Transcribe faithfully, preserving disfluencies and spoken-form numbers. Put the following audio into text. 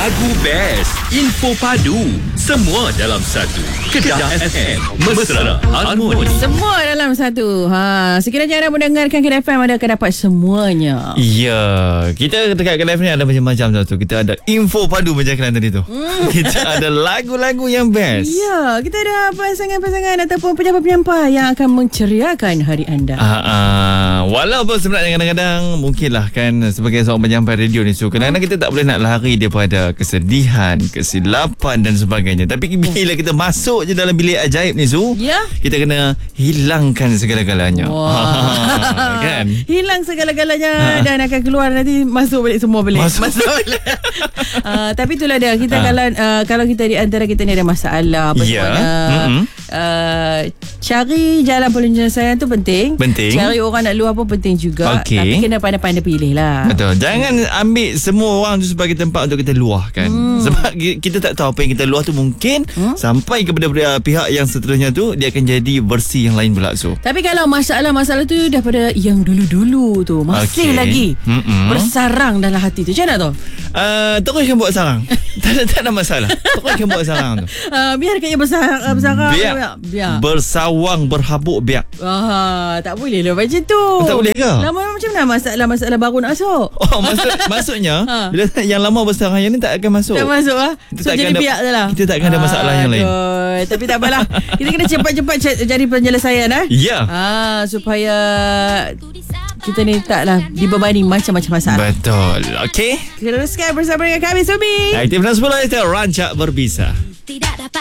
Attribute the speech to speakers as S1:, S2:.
S1: Lagu best, info padu, semua dalam satu. Kedah F M, Mesra Harmoni.
S2: Semua dalam satu. Ha, sekiranya anda mendengarkan Kedah F M, anda akan dapat semuanya.
S3: Ya, kita dekat Kedah F M ni ada macam-macam tu. Kita ada info padu macam Kedah tadi tu. Mm. Kita ada lagu-lagu yang best.
S2: Ya, kita ada pasangan-pasangan ataupun penyampai-penyampai yang akan menceriakan hari anda.
S3: Ah, ah, walaupun sebenarnya kadang-kadang mungkinlah kan sebagai seorang penyampai radio ni, so kadang-kadang kita tak boleh nak lari daripada kesedihan, kesilapan dan sebagainya. Tapi bila kita masuk je dalam bilik ajaib ni, Su,
S2: ya,
S3: kita kena hilangkan segala-galanya.
S2: Wah.
S3: Kan?
S2: Hilang segala-galanya dan akan keluar nanti masuk balik semua balik.
S3: Masuk.
S2: Masuk balik. uh, tapi itulah dia. Kita
S3: Ha.
S2: kalau uh, kalau kita di antara kita ni ada masalah apa
S3: Ya.
S2: semua.
S3: Mm-mm.
S2: Uh, cari jalan penyelesaian tu penting.
S3: Penting.
S2: Cari orang nak luar pun penting juga.
S3: Okey.
S2: Tapi kena pandai-pandai pilih lah.
S3: Betul. Jangan ambil semua orang tu sebagai tempat untuk kita luahkan. Hmm. Sebab kita tak tahu apa yang kita luah tu mungkin hmm? sampai kepada pihak yang seterusnya tu dia akan jadi versi yang lain pula, so.
S2: Tapi kalau masalah-masalah tu daripada yang dulu-dulu tu masih
S3: Okey.
S2: lagi
S3: Mm-mm.
S2: bersarang dalam hati tu, macam mana tu?
S3: Uh, teruskan buat sarang. tak, ada, tak ada masalah. Teruskan buat sarang tu.
S2: Uh, biarkan ia bersarang, uh, bersarang.
S3: Biar.
S2: Biar.
S3: Bersawang, berhabuk, biar.
S2: Ah, tak boleh lah macam tu.
S3: Oh, tak boleh ke?
S2: Lama macam mana masalah-masalah baru nak masuk?
S3: Oh, maksud, maksudnya
S2: Ha.
S3: bila yang lama bersarang yang ni tak akan masuk.
S2: Tak masuk lah.
S3: Kita
S2: So
S3: tak
S2: jadi
S3: akan ada-
S2: biak je lah.
S3: kita tak akan ada masalah yang lain.
S2: Aduh, tapi tak apalah. Kita kena cepat-cepat c- cari penyelesaian eh.
S3: Ya.
S2: Ah, supaya kita ni taklah dibebani macam-macam masalah.
S3: Betul. Okey.
S2: Teruskan bersama dengan kami, Subi.
S3: Aktif dan sepuluh itu rancak berbisa.
S4: Tidak dapat